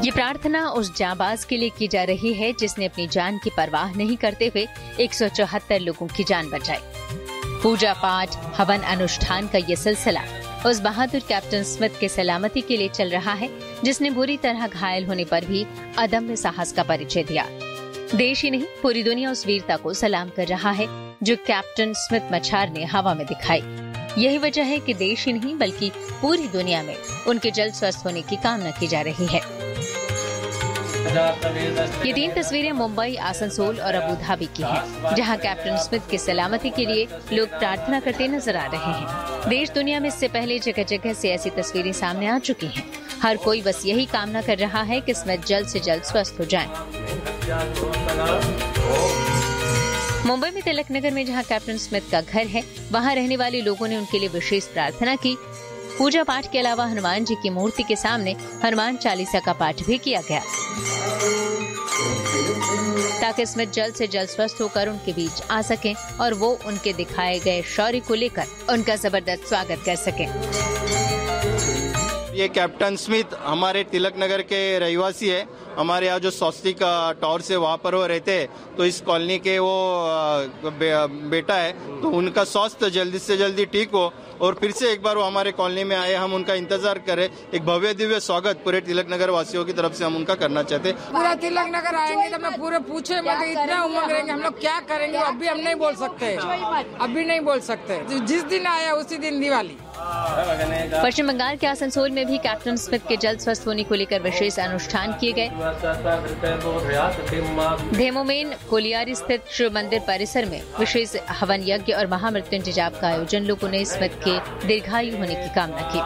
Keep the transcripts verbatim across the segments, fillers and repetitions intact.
ये प्रार्थना उस जांबाज के लिए की जा रही है जिसने अपनी जान की परवाह नहीं करते हुए एक सौ चौहत्तर लोगों की जान बचाई। पूजा पाठ, हवन अनुष्ठान का ये सिलसिला उस बहादुर कैप्टन स्मिथ के सलामती के लिए चल रहा है जिसने बुरी तरह घायल होने पर भी अदम्य साहस का परिचय दिया। देश ही नहीं, पूरी दुनिया उस वीरता को सलाम कर रहा है जो कैप्टन स्मिथ मछार ने हवा में दिखाई। यही वजह है कि देश ही नहीं बल्कि पूरी दुनिया में उनके जल्द स्वस्थ होने की कामना की जा रही है। ये तीन तस्वीरें मुंबई, आसनसोल और अबू धाबी की हैं, जहां कैप्टन स्मिथ की सलामती के लिए लोग प्रार्थना करते नजर आ रहे हैं। देश दुनिया में इससे पहले जगह जगह से ऐसी तस्वीरें सामने आ चुकी हैं। हर कोई बस यही कामना कर रहा है कि स्मिथ जल्द से जल्द स्वस्थ हो जाएं। मुंबई में तिलक नगर में जहां कैप्टन स्मिथ का घर है, वहां रहने वाले लोगों ने उनके लिए विशेष प्रार्थना की। पूजा पाठ के अलावा हनुमान जी की मूर्ति के सामने हनुमान चालीसा का पाठ भी किया गया ताकि स्मिथ जल्द से जल्द स्वस्थ होकर उनके बीच आ सकें और वो उनके दिखाए गए शौर्य को लेकर उनका जबरदस्त स्वागत कर सकें। ये कैप्टन स्मिथ हमारे तिलक नगर के रहवासी है। हमारे यहाँ जो स्वस्तिक टावर से वहाँ पर वो रहते हैं, तो इस कॉलोनी के वो बे, बेटा है, तो उनका स्वास्थ्य जल्दी से जल्दी ठीक हो और फिर से एक बार वो हमारे कॉलोनी में आए, हम उनका इंतजार करें। एक भव्य दिव्य स्वागत पूरे तिलक नगर वासियों की तरफ से हम उनका करना चाहते हैं। पूरा तिलक नगर आएंगे तो मैं पूरे पूछे मत, इतना उमंग रहेंगे, हम लोग क्या करेंगे अभी हम नहीं बोल सकते, अभी नहीं बोल सकते। जिस दिन आया उसी दिन दिवाली। पश्चिम बंगाल के आसनसोल में भी कैप्टन स्मिथ के जल्द स्वस्थ होने को लेकर विशेष अनुष्ठान किए गए। धेमोमेन कोलियारी स्थित शिव मंदिर परिसर में विशेष हवन यज्ञ और महामृत्युंजय जाप का आयोजन लोगों ने स्मिथ के दीर्घायु होने की कामना की।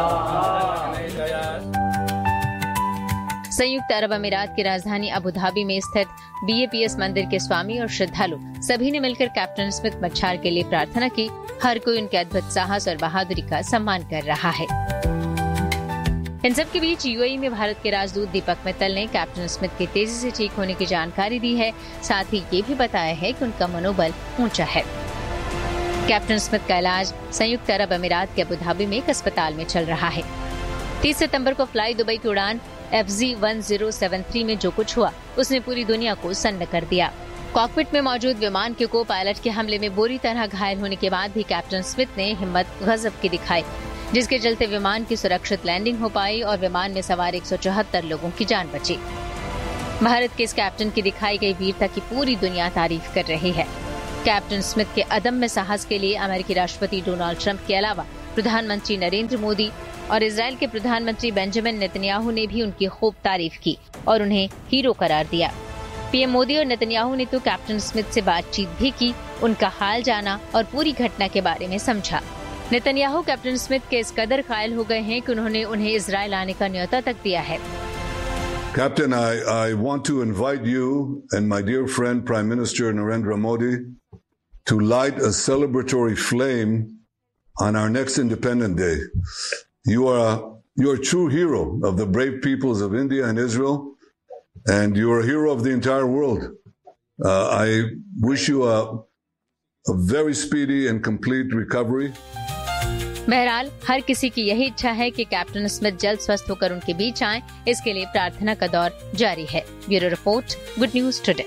संयुक्त अरब अमीरात की राजधानी अबू धाबी में स्थित बी ए पी एस मंदिर के स्वामी और श्रद्धालु सभी ने मिलकर कैप्टन स्मिथ मछार के लिए प्रार्थना की। हर कोई उनके अद्भुत साहस और बहादुरी का सम्मान कर रहा है। इन सब के बीच यू ए ई में भारत के राजदूत दीपक मित्तल ने कैप्टन स्मिथ के तेजी से ठीक होने की जानकारी दी है। साथ ही ये भी बताया है कि उनका मनोबल ऊंचा है। कैप्टन स्मिथ का इलाज संयुक्त अरब अमीरात के अबू धाबी में एक अस्पताल में चल रहा है। तीस सितंबर को फ्लाई दुबई की उड़ान F G one zero seven three में जो कुछ हुआ उसने पूरी दुनिया को सन्न कर दिया। कॉकपिट में मौजूद विमान के को पायलट के हमले में बुरी तरह घायल होने के बाद भी कैप्टन स्मिथ ने हिम्मत गजब की दिखाई, जिसके चलते विमान की सुरक्षित लैंडिंग हो पाई और विमान में सवार एक सौ चौहत्तर लोगों की जान बची। भारत के इस कैप्टन की दिखाई गई वीरता की पूरी दुनिया तारीफ कर रही है। कैप्टन स्मिथ के अदम्य साहस के लिए अमेरिकी राष्ट्रपति डोनाल्ड ट्रंप के अलावा प्रधानमंत्री नरेंद्र मोदी और इजराइल के प्रधानमंत्री बेंजामिन नेतन्याहू ने भी उनकी खूब तारीफ की और उन्हें हीरो करार दिया। पीएम मोदी और नेतन्याहू ने तो कैप्टन स्मिथ से बातचीत भी की, उनका हाल जाना और पूरी घटना के बारे में समझा। नेतन्याहू कैप्टन स्मिथ के इस कदर कायल हो गए हैं कि उन्होंने उन्हें इजराइल आने का न्योता तक दिया है। Captain, I, I want to invite you and my dear friend Prime Minister Narendra Modi to light a celebratory flame on our next Independence Day. You are a, you're a true hero of the brave peoples of India and Israel, and you're a hero of the entire world. Uh, I wish you a, a very speedy and complete recovery. बहरहाल हर किसी की यही इच्छा है कि captain Smith जल्द स्वस्थ होकर उनके बीच आएं। इसके लिए प्रार्थना का दौर जारी है। Bureau report, good news today.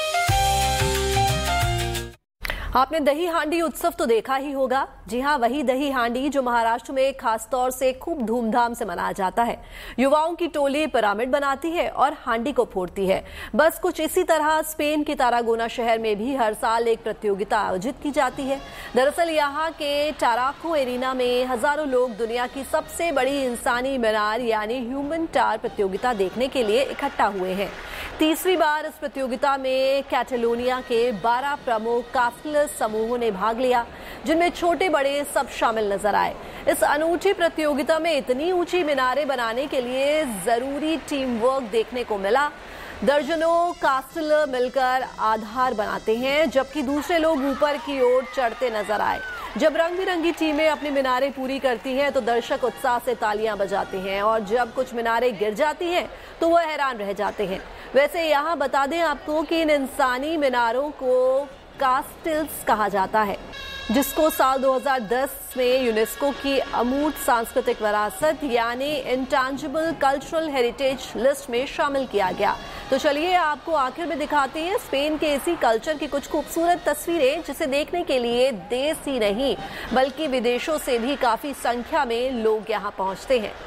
आपने दही हांडी उत्सव तो देखा ही होगा। जी हाँ, वही दही हांडी जो महाराष्ट्र में खास तौर से खूब धूमधाम से मनाया जाता है। युवाओं की टोली पिरामिड बनाती है और हांडी को फोड़ती है। बस कुछ इसी तरह स्पेन के तारागोना शहर में भी हर साल एक प्रतियोगिता आयोजित की जाती है। दरअसल यहाँ के टाराको एरिना में हजारों लोग दुनिया की सबसे बड़ी इंसानी मीनार यानी ह्यूमन टार प्रतियोगिता देखने के लिए इकट्ठा हुए हैं। तीसरी बार इस प्रतियोगिता में कैटेलोनिया के बारह प्रमुख कास्टलर्स समूहों ने भाग लिया, जिनमें छोटे बड़े सब शामिल नजर आए। इस अनूठी प्रतियोगिता में इतनी ऊंची मीनारें बनाने के लिए जरूरी टीम वर्क देखने को मिला। दर्जनों कास्टलर मिलकर आधार बनाते हैं, जबकि दूसरे लोग ऊपर की ओर चढ़ते नजर आए। जब रंग बिरंगी टीमें अपनी मीनारें पूरी करती हैं तो दर्शक उत्साह से तालियां बजाते हैं और जब कुछ मीनारें गिर जाती हैं तो वह हैरान रह जाते हैं। वैसे यहाँ बता दें आपको कि इन इंसानी मीनारों को कास्टिल्स कहा जाता है, जिसको साल दो हज़ार दस में यूनेस्को की अमूर्त सांस्कृतिक विरासत यानी इंटैंजिबल कल्चरल हेरिटेज लिस्ट में शामिल किया गया। तो चलिए आपको आखिर में दिखाते हैं स्पेन के इसी कल्चर की कुछ खूबसूरत तस्वीरें, जिसे देखने के लिए देश ही नहीं बल्कि विदेशों से भी काफी संख्या में लोग यहां पहुंचते हैं।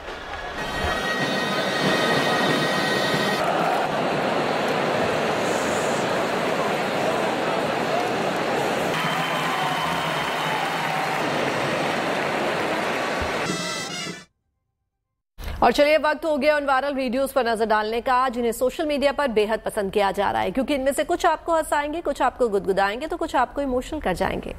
और चलिए वक्त हो गया उन वायरल वीडियोस पर नजर डालने का, जिन्हें सोशल मीडिया पर बेहद पसंद किया जा रहा है, क्योंकि इनमें से कुछ आपको हंसाएंगे, कुछ आपको गुदगुदाएंगे, तो कुछ आपको इमोशनल कर जाएंगे।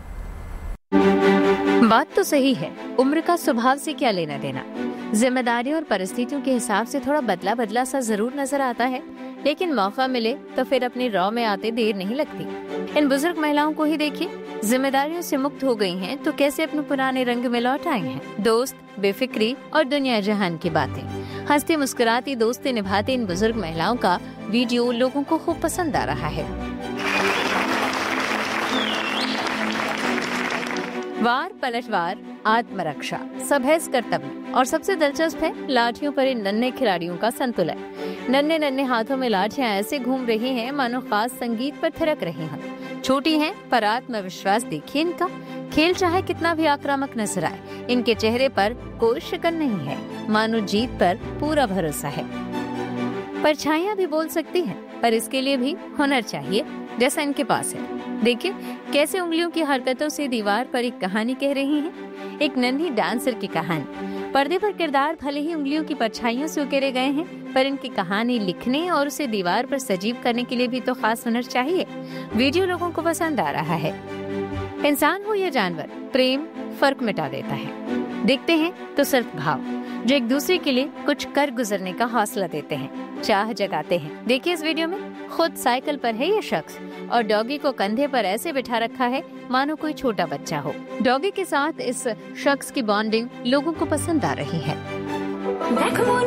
बात तो सही है, उम्र का स्वभाव से क्या लेना देना। जिम्मेदारी और परिस्थितियों के हिसाब से थोड़ा बदला बदला सा जरूर नजर आता है, लेकिन मौका मिले तो फिर अपने रॉ में आते देर नहीं लगती। इन बुजुर्ग महिलाओं को ही देखिए, जिम्मेदारियों से मुक्त हो गई हैं तो कैसे अपने पुराने रंग में लौट आई हैं। दोस्त, बेफिक्री और दुनिया जहान की बातें, हंसती मुस्कुराती दोस्ती निभाती इन बुजुर्ग महिलाओं का वीडियो लोगों को खूब पसंद आ रहा है। वार पलटवार, आत्मरक्षा, सबहस कर्तव्य और सबसे दिलचस्प है लाठियों पर इन नन्हे खिलाड़ियों का संतुलन। नन्हे नन्हे हाथों में लाठियां ऐसे घूम रही हैं मानो खास संगीत पर थिरक रही हैं। छोटी हैं पर आत्मविश्वास देखिए इनका। खेल चाहे कितना भी आक्रामक नजर आए, इनके चेहरे पर कोई शिकन नहीं है, मानो जीत पर पूरा भरोसा है। परछाइयां भी बोल सकती हैं, पर इसके लिए भी हुनर चाहिए, जैसा इनके पास है। देखिए कैसे उंगलियों की हरकतों से दीवार पर एक कहानी कह रही हैं, एक नन्ही डांसर की कहानी। पर्दे पर किरदार भले ही उंगलियों की परछाइयों से उकेरे गए हैं, पर इनकी कहानी लिखने और उसे दीवार पर सजीव करने के लिए भी तो खास हुनर चाहिए। वीडियो लोगों को पसंद आ रहा है। इंसान हो या जानवर, प्रेम फर्क मिटा देता है। देखते हैं तो सिर्फ भाव, जो एक दूसरे के लिए कुछ कर गुजरने का हौसला देते हैं, चाह जगाते हैं। देखिए इस वीडियो में खुद साइकिल पर है ये शख्स और डॉगी को कंधे पर ऐसे बिठा रखा है मानो कोई छोटा बच्चा हो। डॉगी के साथ इस शख्स की बॉन्डिंग लोगों को पसंद आ रही है।